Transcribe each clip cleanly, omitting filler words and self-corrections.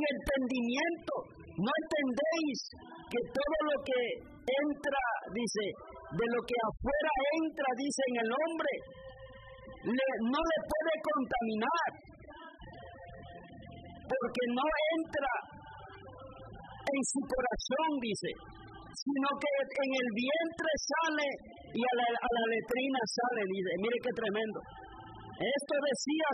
entendimiento. ¿No entendéis que todo lo que entra, dice, de lo que afuera entra, dice, en el hombre, no le puede contaminar? Porque no entra en su corazón, dice, sino que en el vientre sale y a la letrina sale, dice. Mire qué tremendo. Esto decía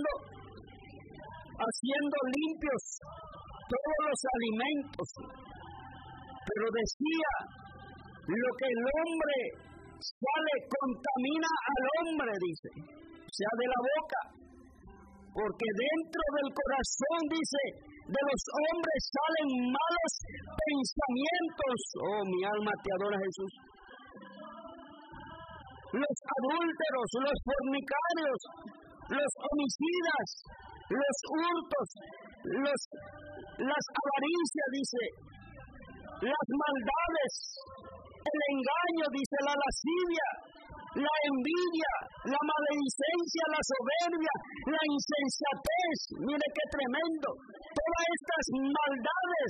haciendo limpios todos los alimentos, pero decía, lo que el hombre sale contamina al hombre, dice, o sea, de la boca, porque dentro del corazón, dice, de los hombres salen malos pensamientos. Oh, mi alma te adora, Jesús. Los adúlteros, los fornicarios, los homicidas, los hurtos, las avaricias, dice, las maldades, el engaño, dice, la lascivia, la envidia, la maledicencia, la soberbia, la insensatez. Mire qué tremendo. Todas estas maldades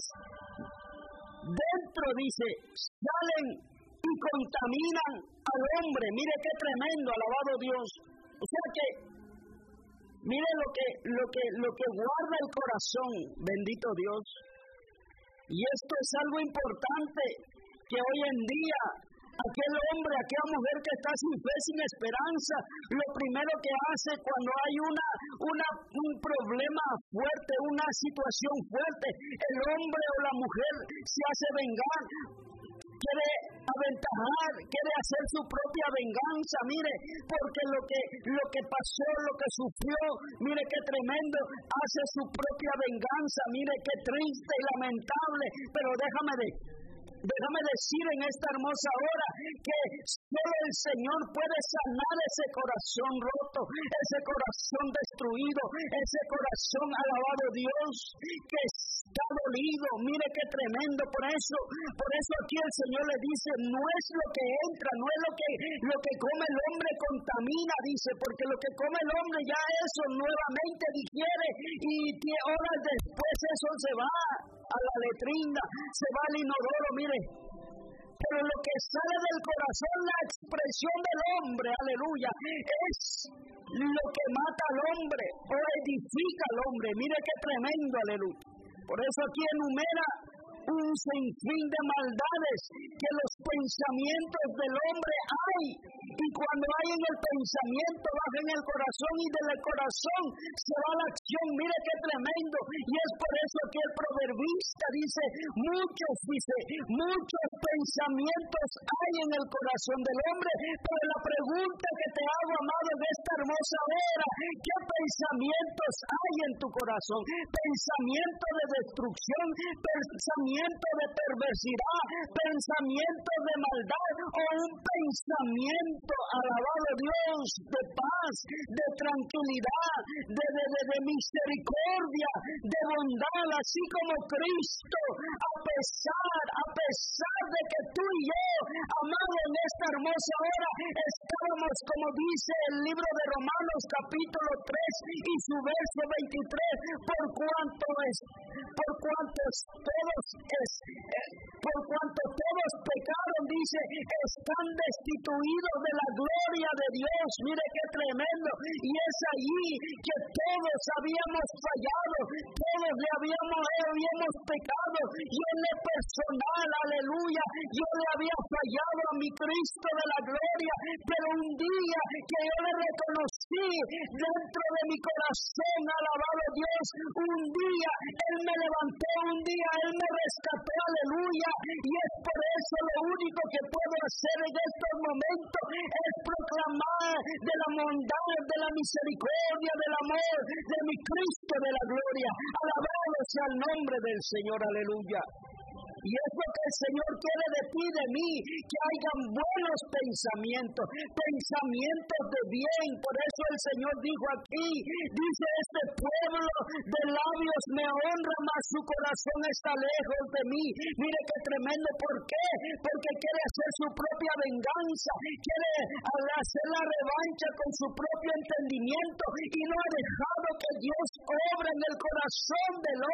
dentro, dice, salen y contaminan al hombre. Mire qué tremendo, alabado Dios. O sea que, mire lo que guarda el corazón, bendito Dios. Y esto es algo importante, que hoy en día aquel hombre, aquella mujer que está sin fe, sin esperanza, lo primero que hace cuando hay un problema fuerte, una situación fuerte, el hombre o la mujer se hace vengar, quiere aventajar, quiere hacer su propia venganza, mire, porque lo que pasó, lo que sufrió, mire qué tremendo, hace su propia venganza, mire qué triste y lamentable, pero déjame decir en esta hermosa hora que solo el Señor puede sanar ese corazón roto, ese corazón destruido, ese corazón, alabado Dios, que está dolido. Mire qué tremendo. Por eso aquí el Señor le dice, no es lo que entra, no es lo que come el hombre contamina, dice, porque lo que come el hombre ya eso nuevamente digiere y horas después eso se va a la letrina, se va al inodoro, mire. Pero lo que sale del corazón, la expresión del hombre, aleluya, es lo que mata al hombre o edifica al hombre. Mire qué tremendo, aleluya. Por eso aquí enumera un sinfín de maldades que los pensamientos del hombre hay. Y cuando hay en el pensamiento, baja en el corazón y del corazón se va la acción. Mire qué tremendo. Y es por eso que el proverbista dice, muchos pensamientos hay en el corazón del hombre. Pero la pregunta que te hago, amado, de esta hermosa hora, ¿qué pensamientos hay en tu corazón? Pensamiento de destrucción, pensamiento de perversidad, pensamiento de maldad o un pensamiento, alabado Dios, de paz, de tranquilidad, de misericordia, de bondad, así como Cristo, a pesar de que tú y yo, amado, en esta hermosa hora, estábamos, como dice el libro de Romanos capítulo 3 y su verso 23, por cuanto todos pecaron, dice, están destituidos de la gloria de Dios. Mire qué tremendo. Y es allí que todos habíamos fallado, todos le habíamos pecado. Yo en lo personal, aleluya, yo le había fallado a mi Cristo de la gloria, pero un día que yo le reconocí dentro de mi corazón, alabado Dios, un día Él me levantó, un día Él me rescató, aleluya, y es por eso lo único que puedo hacer en estos momentos es proclamar de la bondad, de la misericordia, del amor de mi Cristo de la gloria. Alabado sea el nombre del Señor, aleluya. Y es lo que el Señor quiere de ti, de mí, que hayan buenos pensamientos de bien. Por eso el Señor dijo aquí, dice, este pueblo de labios me honra, mas su corazón está lejos de mí. Mire qué tremendo. ¿Por qué? Porque quiere hacer su propia venganza, quiere hacer la revancha con su propio entendimiento y no ha dejado que Dios obra en el corazón del hombre.